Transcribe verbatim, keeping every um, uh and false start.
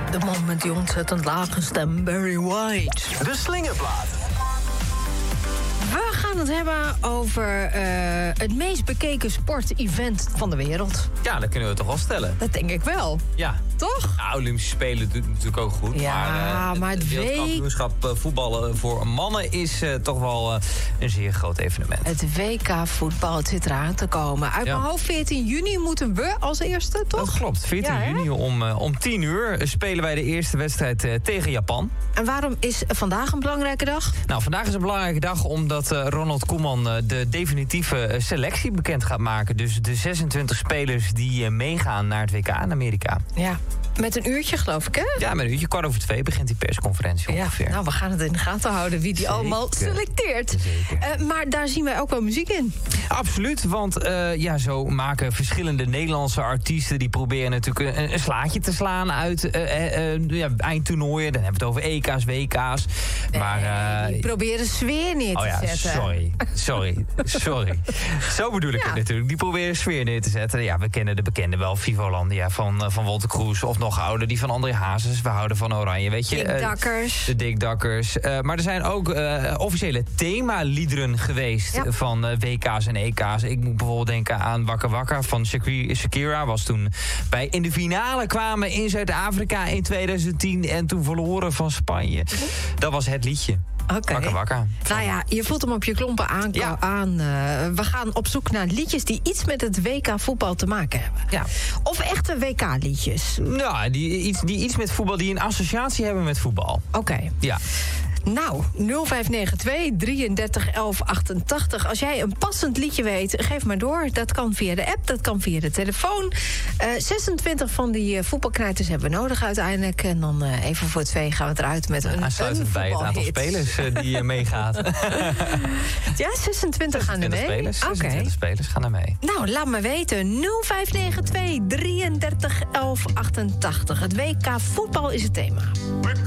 De man met die ontzettend lage stem, Barry White. De Slingerplaat. We gaan het hebben over uh, het meest bekeken sportevent van de wereld. Ja, dat kunnen we toch wel stellen. Dat denk ik wel. Ja. Toch? Nou, Olympische Spelen doet natuurlijk ook goed. Ja, maar, uh, maar het het wereldkampioenschap uh, voetballen voor mannen is uh, toch wel uh, een zeer groot evenement. Het W K voetbal, het zit eraan te komen. Uit Ja. mijn hoofd veertien juni moeten we als eerste, toch? Dat klopt. veertien Ja, juni om, uh, om tien uur spelen wij de eerste wedstrijd uh, tegen Japan. En waarom is vandaag een belangrijke dag? Nou, vandaag is een belangrijke dag omdat uh, Ronald Koeman uh, de definitieve uh, selectie bekend gaat maken. Dus de zesentwintig spelers die uh, meegaan naar het W K in Amerika. Ja, met een uurtje geloof ik, hè? Ja, met een uurtje, kwart over twee begint die persconferentie Ja, ongeveer. nou, we gaan het in de gaten houden wie die Zeker. allemaal selecteert. Zeker. Uh, maar daar zien wij ook wel muziek in. Absoluut, want uh, ja, zo maken verschillende Nederlandse artiesten... die proberen natuurlijk een, een slaatje te slaan uit uh, uh, uh, ja, eindtoernooien. Dan hebben we het over E K's, W K's. Maar, uh, Die proberen sfeer neer te oh ja, zetten. sorry, sorry, sorry. Zo bedoel ik Ja. het natuurlijk. Die proberen sfeer neer te zetten. Ja, we kennen de bekende wel, Vivolandia van, uh, van Wolter Kroes... of nog ouder, die van André Hazes. We houden van Oranje, weet je. Dick Uh, Dakkers. De Dick Dakkers. Uh, maar er zijn ook uh, officiële themaliederen geweest Ja. van uh, W K's en E K's. Ik moet bijvoorbeeld denken aan Wakka Wakka van Shakira. Shakira was toen bij in de finale kwamen in Zuid-Afrika in tweeduizend tien... en toen verloren van Spanje. Dat was het liedje. Oké. Wakka Wakka. Nou ja, je voelt hem op je klompen aan. Ja. aan uh, we gaan op zoek naar liedjes die iets met het W K voetbal te maken hebben. Ja. Of echte W K-liedjes. Nou, die iets, die iets met voetbal, die een associatie hebben met voetbal. Oké. Ja. Nou, nul vijf negen twee, drieëndertig, elf achtentachtig. Als jij een passend liedje weet, geef maar door. Dat kan via de app, dat kan via de telefoon. Uh, zesentwintig van die uh, voetbalknijters hebben we nodig uiteindelijk. En dan uh, even voor twee gaan we eruit met een, Aansluitend een bij het aantal voetbalhit. spelers uh, die uh, meegaat. Ja, zesentwintig gaan er mee? spelers, Oké. zesentwintig spelers gaan er mee. Nou, laat me weten. nul vijf negen twee, drieëndertig, elf achtentachtig. Het W K voetbal is het thema.